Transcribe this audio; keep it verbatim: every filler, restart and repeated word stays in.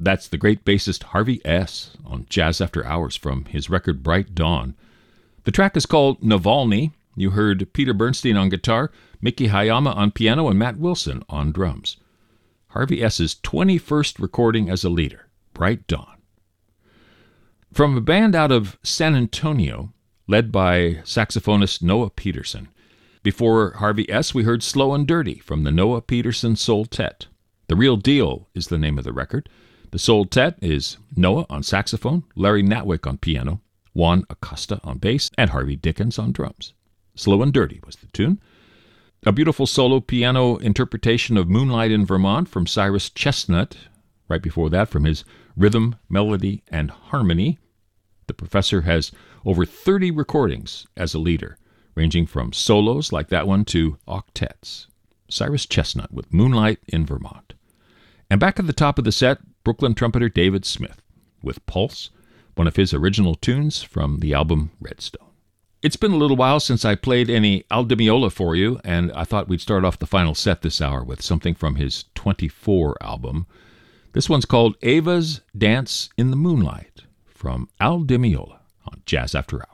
That's the great bassist Harvey S. on Jazz After Hours from his record Bright Dawn. The track is called Navalny. You heard Peter Bernstein on guitar, Miki Hayama on piano, and Matt Wilson on drums. Harvey S.'s twenty-first recording as a leader, Bright Dawn. From a band out of San Antonio, led by saxophonist Noah Peterson. Before Harvey S., we heard Slow and Dirty from the Noah Peterson Soul-Tet. The Real Deal is the name of the record. The Soul-Tet is Noah on saxophone, Larry Natwick on piano, Juan Acosta on bass, and Harvey Dickens on drums. Slow and Dirty was the tune. A beautiful solo piano interpretation of Moonlight in Vermont from Cyrus Chestnut. Right before that, from his Rhythm, Melody, and Harmony. The professor has over thirty recordings as a leader, ranging from solos like that one to octets. Cyrus Chestnut with Moonlight in Vermont. And back at the top of the set, Brooklyn trumpeter David Smith with Pulse, one of his original tunes from the album Redstone. It's been a little while since I played any Al Di Meola for you, and I thought we'd start off the final set this hour with something from his twenty-four album. This one's called Ava's Dance in the Moonlight from Al Di Meola on Jazz After Hours.